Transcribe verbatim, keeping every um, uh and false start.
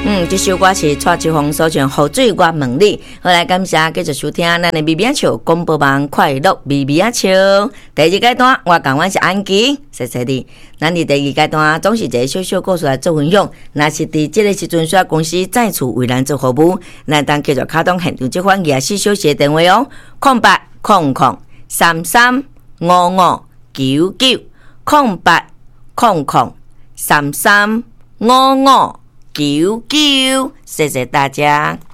嗯，这首歌是蔡秋凤所唱《雨水我问你》。好来，感谢继续收听咱的微微仔笑广播网快乐微微仔笑。第二阶段，我讲我是安琪，谢谢你。咱伫第二阶段总是一个小小故事来做分享。若是伫这个时阵需要公司再次为咱做服务，咱当继续卡通现场这款廿四小时的电话哦，空八空空三三五五九九，空八空空三三五五九九，谢谢大家。